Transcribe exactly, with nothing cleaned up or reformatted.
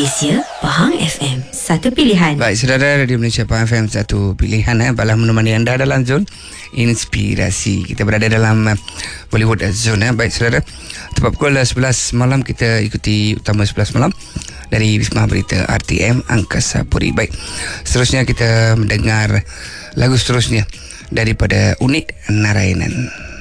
Malaysia, Pahang F M, satu pilihan. Baik, saudara, Radio Malaysia Pahang F M, satu pilihan eh, balah menemani anda dalam zon inspirasi. Kita berada dalam uh, Bollywood Zone eh. Baik, saudara, tepat pukul sebelas malam kita ikuti utama sebelas malam dari Wisma Berita R T M Angkasa Puri. Baik, seterusnya kita mendengar lagu seterusnya daripada Unit Narayanan.